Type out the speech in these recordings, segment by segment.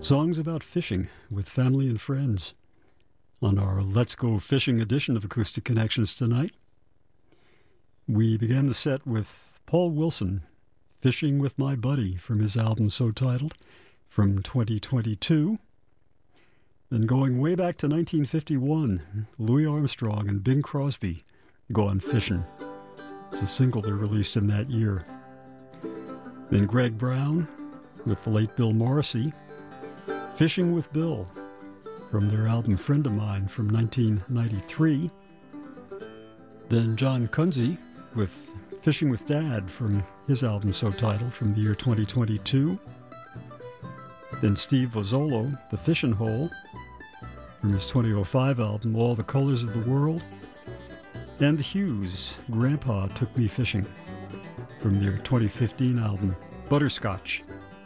Songs about fishing with family and friends on our Let's Go Fishing edition of Acoustic Connections tonight. We began the set with Paul Wilson, Fishing with My Buddy, from his album so titled, from 2022. Then going way back to 1951, Louis Armstrong and Bing Crosby, Gone Fishing'. It's a single they released in that year. Then Greg Brown with the late Bill Morrissey, Fishing with Bill, from their album Friend of Mine from 1993. Then John Kunze with Fishing with Dad from his album so titled from the year 2022. Then Steve Vozzolo, The Fishin' Hole, from his 2005 album All the Colors of the World. And The Hughes, Grandpa Took Me Fishing, from their 2015 album Butterscotch.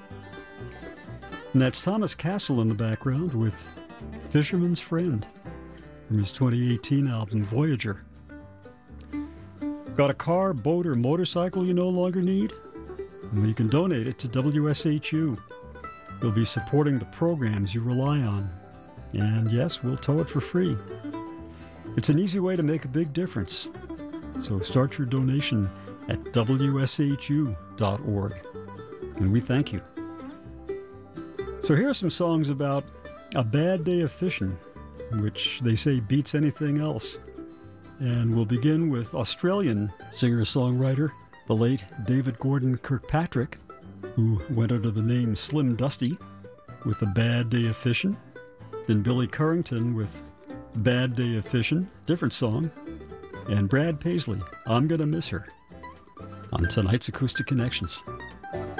And that's Thomas Castle in the background with Fisherman's Friend, from his 2018 album Voyager. Got a car, boat, or motorcycle you no longer need? Well, you can donate it to WSHU. They'll be supporting the programs you rely on. And yes, we'll tow it for free. It's an easy way to make a big difference. So start your donation at WSHU.org. And we thank you. So here are some songs about a bad day of fishing, which they say beats anything else. And we'll begin with Australian singer-songwriter, the late David Gordon Kirkpatrick, who went under the name Slim Dusty, with A Bad Day of Fishin'. Then Billy Currington with Bad Day of Fishin', different song. And Brad Paisley, I'm Gonna Miss Her, on tonight's Acoustic Connections.